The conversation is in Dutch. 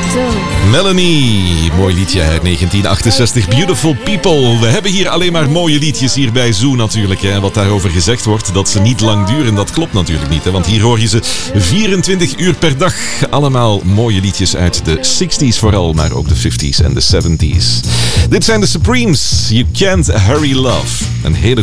Melanie, mooi liedje uit 1968, Beautiful People. We hebben hier alleen maar mooie liedjes hier bij Zoo natuurlijk. Hè. Wat daarover gezegd wordt, dat ze niet lang duren, dat klopt natuurlijk niet. Hè. Want hier hoor je ze 24 uur per dag. Allemaal mooie liedjes uit de 60s vooral, maar ook de 50s en de 70s. Dit zijn de Supremes, You Can't Hurry Love. Een hele